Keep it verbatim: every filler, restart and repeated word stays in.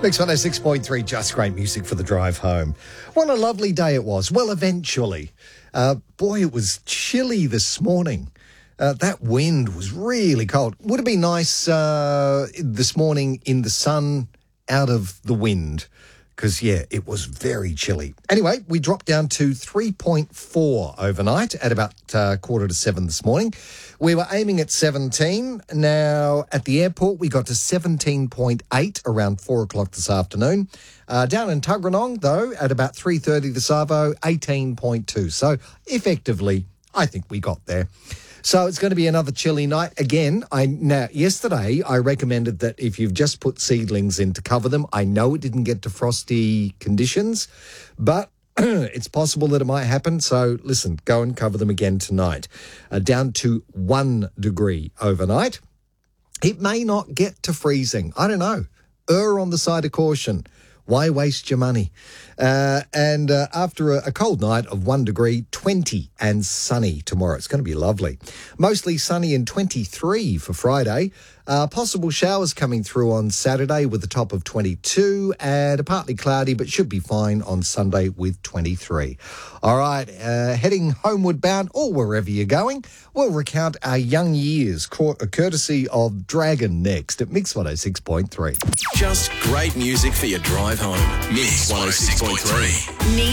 Mix one oh six point three, just great music for the drive home. What a lovely day it was. Well, eventually. Uh, boy, it was chilly this morning. Uh, that wind was really cold. Would have been nice uh, this morning in the sun, out of the wind, because, yeah, it was very chilly. Anyway, we dropped down to three point four overnight at about uh, quarter to seven this morning. We were aiming at seventeen. Now, at the airport, we got to seventeen point eight around four o'clock this afternoon. Uh, down in Tuggeranong, though, at about three thirty this arvo, eighteen point two. So, effectively, I think we got there. So it's going to be another chilly night. Again, I now yesterday I recommended that if you've just put seedlings in to cover them, I know it didn't get to frosty conditions, but it's possible that it might happen. So listen, go and cover them again tonight. Uh, down to one degree overnight. It may not get to freezing. I don't know. Err on the side of caution. Why waste your money? Uh, and uh, after a, a cold night of one degree, twenty and sunny tomorrow. It's going to be lovely. Mostly sunny and twenty-three for Friday. Uh, possible showers coming through on Saturday with a top of twenty-two and a partly cloudy, but should be fine on Sunday with twenty-three. All right, uh, heading homeward bound or wherever you're going, we'll recount our young years, courtesy of Dragon next at Mix one oh six point three. Just great music for your drive home. Mix one oh six point three.